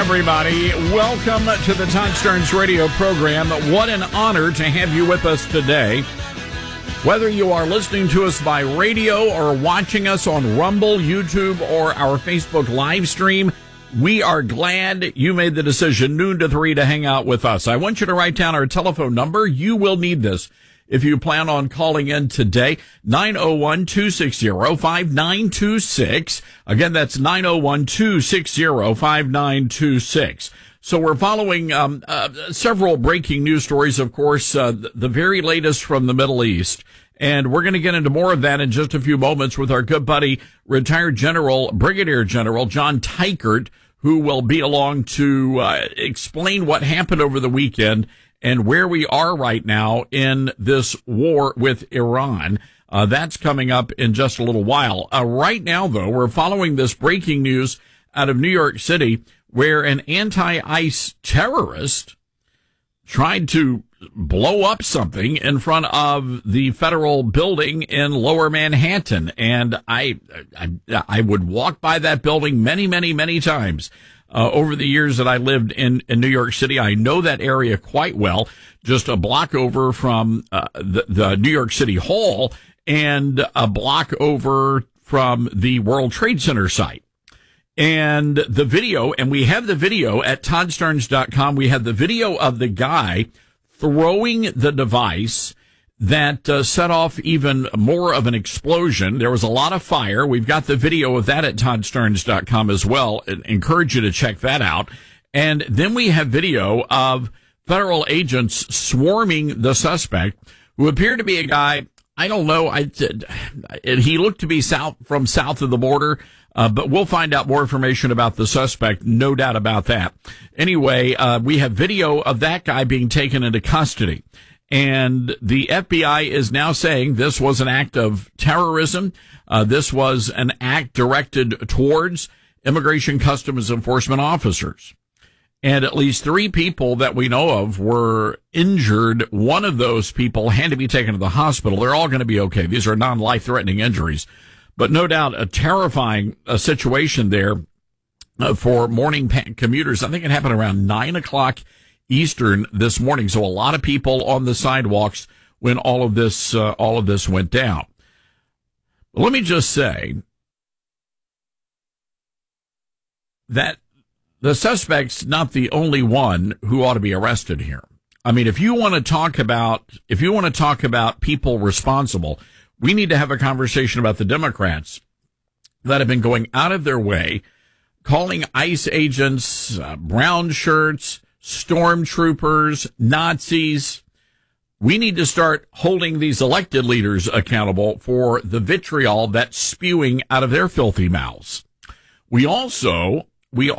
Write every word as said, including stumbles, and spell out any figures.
everybody. Welcome to the Todd Starnes radio program. What an honor to have you with us today. Whether you are listening to us by radio or watching us on Rumble, YouTube, or our Facebook live stream, we are glad you made the decision noon to three to hang out with us. I want you to write down our telephone number. You will need this if you plan on calling in today. nine oh one, two six zero, five nine two six. Again, that's nine oh one, two six zero, five nine two six. So we're following um, uh, several breaking news stories, of course, uh, the very latest from the Middle East. And we're going to get into more of that in just a few moments with our good buddy, retired General, Brigadier General John Teichert, who will be along to uh, explain what happened over the weekend and where we are right now in this war with Iran. Uh, that's coming up in just a little while. Uh, right now, though, we're following this breaking news out of New York City where an anti-ICE terrorist tried to blow up something in front of the federal building in Lower Manhattan. And I, I, I would walk by that building many, many, many times. Uh, over the years that I lived in, in New York City, I know that area quite well, just a block over from uh, the, the New York City Hall and a block over from the World Trade Center site. And the video, and we have the video at todd starnes dot com, we have the video of the guy throwing the device that uh, set off even more of an explosion. There was a lot of fire. We've got the video of that at todd starnes dot com as well. I encourage you to check that out. And then we have video of federal agents swarming the suspect, who appeared to be a guy, I don't know, I, he looked to be south from south of the border, uh, but we'll find out more information about the suspect, no doubt about that. Anyway, uh, we have video of that guy being taken into custody. And the F B I is now saying this was an act of terrorism. Uh, this was an act directed towards Immigration Customs Enforcement officers. And at least three people that we know of were injured. One of those people had to be taken to the hospital. They're all going to be okay. These are non-life-threatening injuries. But no doubt a terrifying uh, situation there uh, for morning commuters. I think it happened around nine o'clock Eastern this morning. So a lot of people on the sidewalks when all of this, uh, all of this went down. But let me just say that the suspect's not the only one who ought to be arrested here. I mean, if you want to talk about, if you want to talk about people responsible, we need to have a conversation about the Democrats that have been going out of their way, calling ICE agents, uh, brown shirts, stormtroopers, Nazis. We need to start holding these elected leaders accountable for the vitriol that's spewing out of their filthy mouths. We also, we